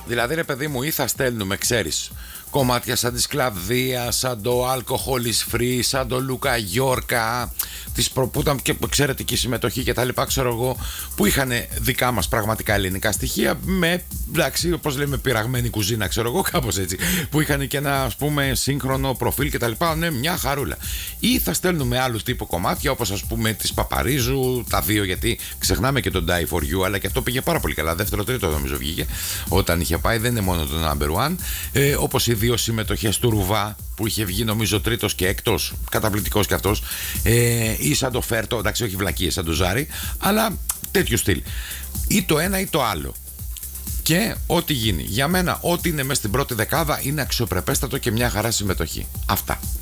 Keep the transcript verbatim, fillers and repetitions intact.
Δηλαδή, ρε παιδί μου, ή θα στέλνουμε, ξέρεις, κομμάτια σαν τη Σκλαβδία, σαν το Alcohol is Free, σαν το Λούκα Γιόρκα, της προ, που ήταν και εξαιρετική συμμετοχή και τα λοιπά, ξέρω εγώ, που είχαν δικά μας πραγματικά ελληνικά στοιχεία, με, εντάξει, όπως λέμε, πειραγμένη κουζίνα, ξέρω εγώ, κάπως έτσι, που είχαν και ένα, ας πούμε, σύγχρονο προφίλ και τα λοιπά, ναι, μια χαρούλα. Ή θα στέλνουμε άλλου τύπου κομμάτια, όπως ας πούμε της Παπαρίζου, τα δύο, γιατί ξεχνάμε και τον Die For You, αλλά και αυτό πήγε πάρα πολύ καλά. Δεύτερο, τρίτο νομίζω βγήκε όταν είχε πάει, δεν είναι μόνο το number one. Ε, όπως οι δύο συμμετοχές του Ρουβά, που είχε βγει νομίζω τρίτος και έκτος, καταπληκτικός κι αυτός, ε, ή σαν το Φέρτο, εντάξει, όχι βλακίες, σαν το Ζάρι, αλλά τέτοιο στυλ. Ή το ένα ή το άλλο. Και ό,τι γίνει. Για μένα, ό,τι είναι μέσα στην πρώτη δεκάδα είναι αξιοπρεπέστατο και μια χαρά συμμετοχή. Αυτά.